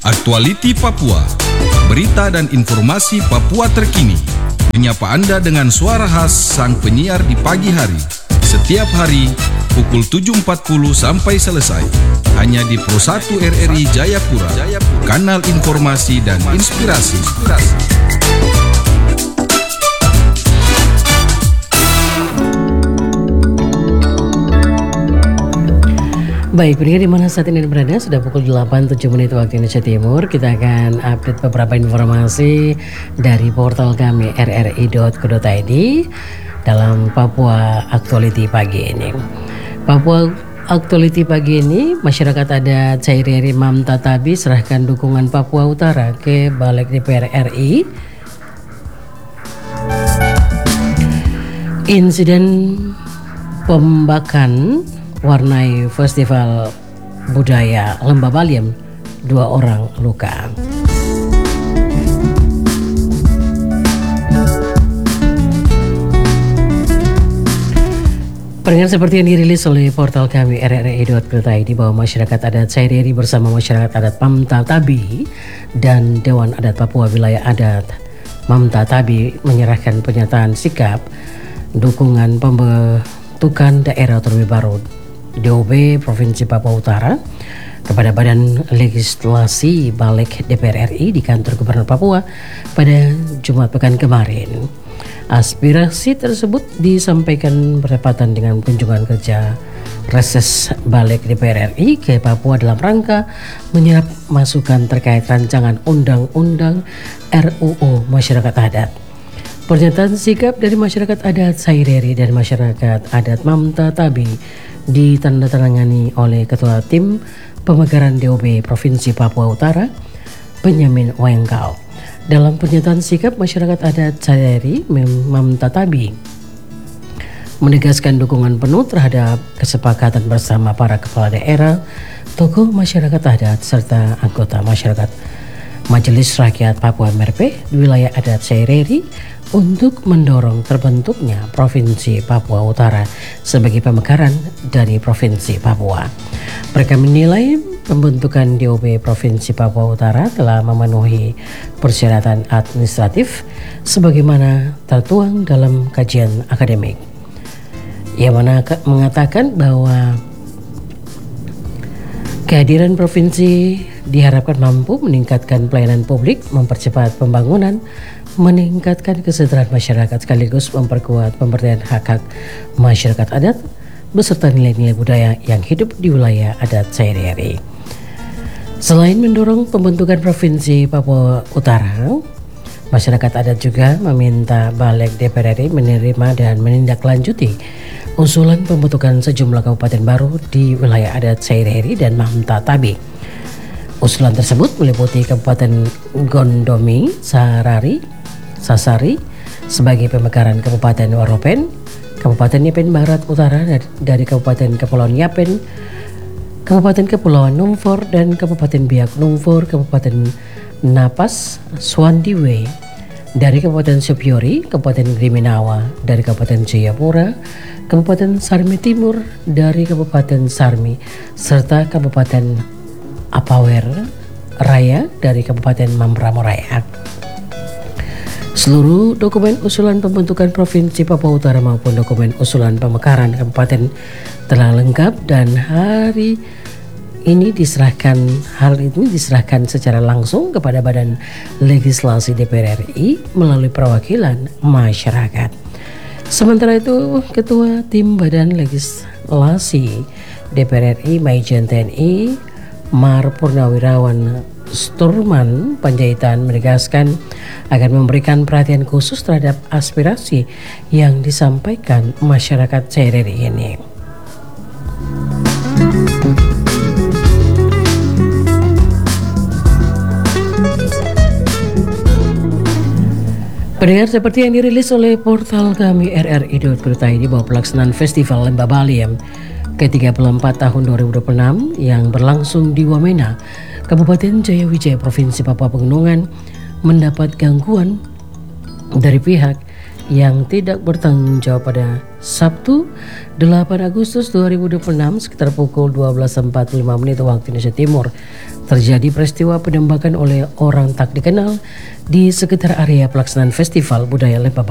Aktualiti Papua, berita dan informasi Papua terkini. Menyapa Anda dengan suara khas sang penyiar di pagi hari. Setiap hari, pukul 7.40 sampai selesai. Hanya di Pro 1 RRI Jayapura, kanal informasi dan inspirasi. Baik, pendengar di mana saat ini berada, sudah pukul 8.07 waktu Indonesia Timur. Kita akan update beberapa informasi dari portal kami rri.co.id dalam Papua Aktualiti pagi ini. Papua Aktualiti pagi ini, masyarakat adat Caireri Mamtatabi serahkan dukungan Papua Utara ke Balik DPR RI. Insiden pembakan warnai Festival Budaya Lembah Baliem, 2 orang luka. Pendengar, seperti yang dirilis oleh portal kami rri.co.id bahwa masyarakat adat Caireri bersama masyarakat adat Mamtatabi dan Dewan Adat Papua Wilayah Adat Mamtatabi menyerahkan pernyataan sikap dukungan pembentukan daerah otonomi baru DOB Provinsi Papua Utara kepada Badan Legislasi Balik DPR RI di kantor Gubernur Papua pada Jumat pekan kemarin. Aspirasi tersebut disampaikan bertepatan dengan kunjungan kerja reses Balik DPR RI ke Papua dalam rangka menyerap masukan terkait rancangan undang-undang RUU Masyarakat Adat. Pernyataan sikap dari masyarakat adat Caireri dan masyarakat adat Mamtatabi ditandatangani oleh Ketua Tim Pemekaran DOB Provinsi Papua Utara, Benyamin Wengkau. Dalam pernyataan sikap, masyarakat adat Caireri Mamtatabi menegaskan dukungan penuh terhadap kesepakatan bersama para kepala daerah, tokoh masyarakat adat, serta anggota masyarakat Majelis Rakyat Papua MRP di wilayah adat Caireri untuk mendorong terbentuknya Provinsi Papua Utara sebagai pemekaran dari Provinsi Papua. Mereka menilai pembentukan DOB Provinsi Papua Utara telah memenuhi persyaratan administratif sebagaimana tertuang dalam kajian akademik. Ia mengatakan bahwa kehadiran provinsi diharapkan mampu meningkatkan pelayanan publik, mempercepat pembangunan, meningkatkan kesejahteraan masyarakat sekaligus memperkuat pemberdayaan hak-hak masyarakat adat beserta nilai-nilai budaya yang hidup di wilayah adat Caireri. Selain mendorong pembentukan Provinsi Papua Utara, masyarakat adat juga meminta Balik DPR RI menerima dan menindaklanjuti usulan pembentukan sejumlah kabupaten baru di wilayah adat Caireri dan Mamtatabi. Usulan tersebut meliputi Kabupaten Gondomi, Sasari sebagai pemekaran Kabupaten Waropen, Kabupaten Yapen Barat Utara dari Kabupaten Kepulauan Yapen, Kabupaten Kepulauan Numfor, dan Kabupaten Biak Numfor, Kabupaten Napas Swandiwe dari Kabupaten Supiori, Kabupaten Griminawa dari Kabupaten Jayapura, Kabupaten Sarmi Timur dari Kabupaten Sarmi, serta Kabupaten Apawer Raya dari Kabupaten Mambramo Raya. Seluruh dokumen usulan pembentukan Provinsi Papua Utara maupun dokumen usulan pemekaran kabupaten telah lengkap dan hal ini diserahkan secara langsung kepada Badan Legislasi DPR RI melalui perwakilan masyarakat. Sementara itu, Ketua Tim Badan Legislasi DPR RI Majen TNI Mar Purnawirawan Sturman Panjaitan menegaskan akan memberikan perhatian khusus terhadap aspirasi yang disampaikan masyarakat Caireri ini. Pendengar, seperti yang dirilis oleh portal kami rri.co.id bahwa pelaksanaan Festival Lembah Baliem ke-34 tahun 2026 yang berlangsung di Wamena, Kabupaten Jayawijaya, Provinsi Papua Pegunungan mendapat gangguan dari pihak yang tidak bertanggung jawab pada Sabtu 8 Agustus 2026 sekitar pukul 12.45 waktu Indonesia Timur terjadi peristiwa penembakan oleh orang tak dikenal di sekitar area pelaksanaan Festival Budaya Lembah